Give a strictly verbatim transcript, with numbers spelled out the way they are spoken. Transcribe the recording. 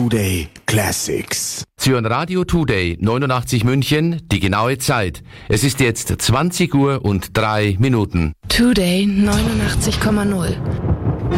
Today Classics. Sie hören Radio Today neunundachtzig München, die genaue Zeit. Es ist jetzt zwanzig Uhr und drei Minuten. Today neunundachtzig Komma null.